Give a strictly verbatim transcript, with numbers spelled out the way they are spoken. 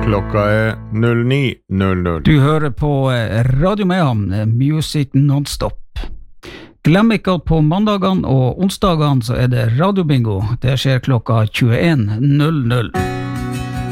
Klokka er null ni null null. Du hører på Radio Mayhem, Music Non-Stop. Glem ikke at på mandagene og onsdagene så er det radiobingo. Det skjer klokka tjueen null null.